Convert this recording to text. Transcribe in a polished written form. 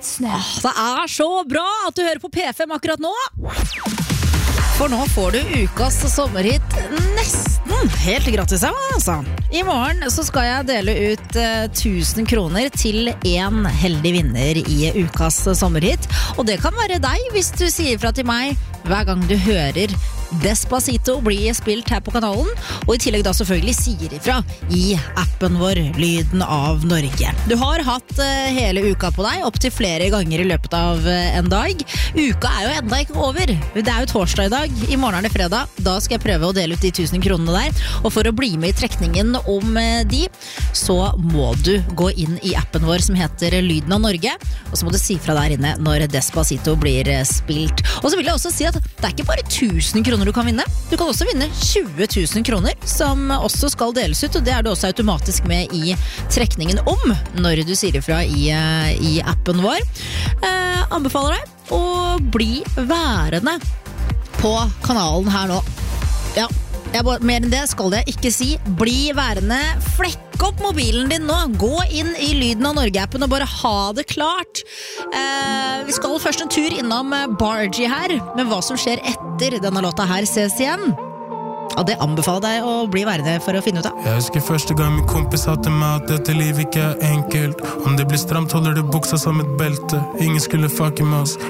Nyhetsnett. Det så bra at du hører på P5 akkurat nå. For nå får du ukas sommerhit nesten helt gratis av meg, altså. I morgen så skal jeg dele ut 1000 kroner til en heldig vinner i ukas sommerhit. Og det kan være deg hvis du sier fra til meg hver gang du hører Despacito bli spilt her på kanalen, og i tillegg da selvfølgelig sier ifra i appen vår Lyden av Norge. Du har hatt hele uka på deg, opp til flere ganger i løpet av en dag. Uka jo enda ikke over. Det jo torsdag i dag, i morgen det fredag. Da skal jeg prøve å dele ut de 1000 kronene der, og for å bli med i trekningen om de, så må du gå inn i appen vår som heter Lyden av Norge, og så må du si fra der inne når Despacito blir spilt. Og så vil jeg også si at det ikke bare 1000 kroner du kan vinne. Du kan også vinne 20 000 kroner, som også skal deles ut, og det du også automatisk med i trekningen om når du sier ifra i appen vår. Anbefaler deg å bli værende på kanalen her nå. Ja, mer enn det skal jeg ikke si. Bli værende, flekk opp mobilen din nå. Gå inn i Lyden av Norge-appen og bare ha det klart. Vi skal først en tur innom Bargie her, men hva som skjer etter denne låta her ses igjen. Og det anbefaler deg å bli værende for å finne ut av. Jeg husker første gang min kompis sa til meg at dette livet ikke enkelt. Om det blir stramt holder du buksa som et belte. Ingen skulle fucke med oss,